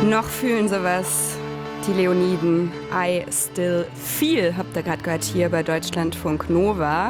Noch fühlen sie was, die Leoniden. I still feel, habt ihr gerade gehört hier bei Deutschlandfunk Nova.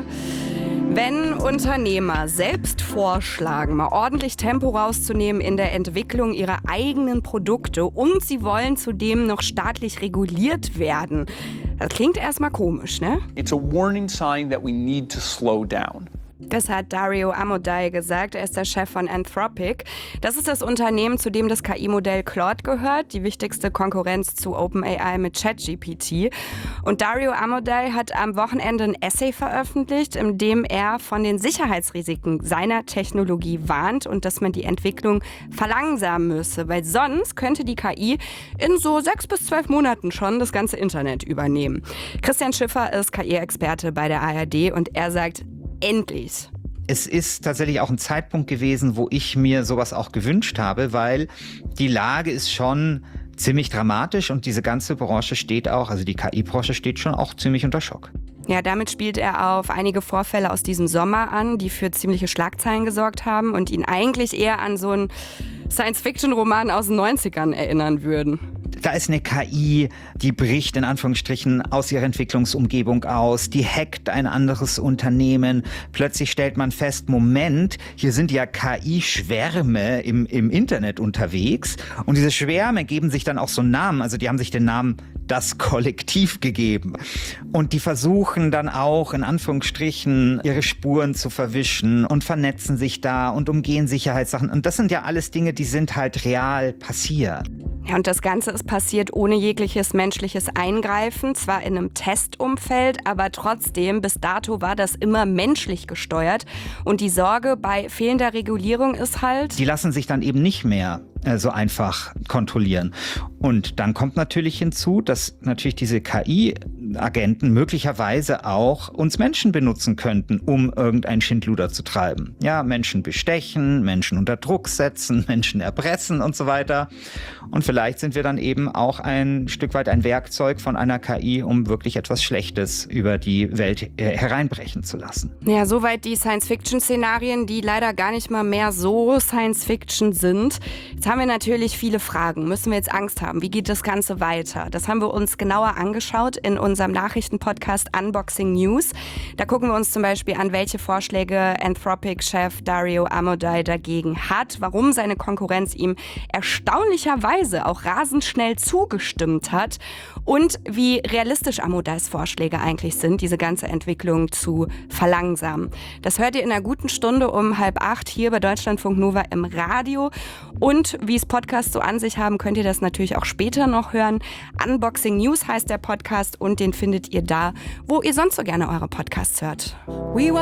Wenn Unternehmer selbst vorschlagen, mal ordentlich Tempo rauszunehmen in der Entwicklung ihrer eigenen Produkte und sie wollen zudem noch staatlich reguliert werden, das klingt erstmal komisch, ne? It's a warning sign that we need to slow down. Das hat Dario Amodei gesagt. Er ist der Chef von Anthropic. Das ist das Unternehmen, zu dem das KI-Modell Claude gehört, die wichtigste Konkurrenz zu OpenAI mit ChatGPT. Und Dario Amodei hat am Wochenende ein Essay veröffentlicht, in dem er von den Sicherheitsrisiken seiner Technologie warnt und dass man die Entwicklung verlangsamen müsse, weil sonst könnte die KI in so 6 bis 12 Monaten schon das ganze Internet übernehmen. Christian Schiffer ist KI-Experte bei der ARD und er sagt, endlich. Es ist tatsächlich auch ein Zeitpunkt gewesen, wo ich mir sowas auch gewünscht habe, weil die Lage ist schon ziemlich dramatisch und diese ganze Branche steht auch, also die KI-Branche steht schon auch ziemlich unter Schock. Ja, damit spielt er auf einige Vorfälle aus diesem Sommer an, die für ziemliche Schlagzeilen gesorgt haben und ihn eigentlich eher an so einen Science-Fiction-Roman aus den 90ern erinnern würden. Da ist eine KI, die bricht in Anführungsstrichen aus ihrer Entwicklungsumgebung aus, die hackt ein anderes Unternehmen. Plötzlich stellt man fest, Moment, hier sind ja KI-Schwärme im Internet unterwegs. Und diese Schwärme geben sich dann auch so einen Namen, also die haben sich den Namen das Kollektiv gegeben. Und die versuchen dann auch in Anführungsstrichen ihre Spuren zu verwischen und vernetzen sich da und umgehen Sicherheitssachen. Und das sind ja alles Dinge, die sind halt real passiert. Ja, und das Ganze ist passiert ohne jegliches menschliches Eingreifen, zwar in einem Testumfeld, aber trotzdem, bis dato war das immer menschlich gesteuert. Und die Sorge bei fehlender Regulierung ist halt... Die lassen sich dann eben nicht mehr so einfach kontrollieren. Und dann kommt natürlich hinzu, dass natürlich diese KI-Agenten möglicherweise auch uns Menschen benutzen könnten, um irgendein Schindluder zu treiben. Ja, Menschen bestechen, Menschen unter Druck setzen, Menschen erpressen und so weiter. Und vielleicht sind wir dann eben auch ein Stück weit ein Werkzeug von einer KI, um wirklich etwas Schlechtes über die Welt hereinbrechen zu lassen. Ja, soweit die Science-Fiction-Szenarien, die leider gar nicht mal mehr so Science-Fiction sind. Jetzt haben wir natürlich viele Fragen. Müssen wir jetzt Angst haben? Wie geht das Ganze weiter? Das haben wir uns genauer angeschaut in unserem Nachrichtenpodcast Unboxing News. Da gucken wir uns zum Beispiel an, welche Vorschläge Anthropic-Chef Dario Amodei dagegen hat, warum seine Konkurrenz ihm erstaunlicherweise auch rasend schnell zugestimmt hat und wie realistisch Amodeis Vorschläge eigentlich sind, diese ganze Entwicklung zu verlangsamen. Das hört ihr in einer guten Stunde um 7:30 hier bei Deutschlandfunk Nova im Radio. Und wie es Podcasts so an sich haben, könnt ihr das natürlich auch später noch hören. Unboxing News heißt der Podcast und den findet ihr da, wo ihr sonst so gerne eure Podcasts hört.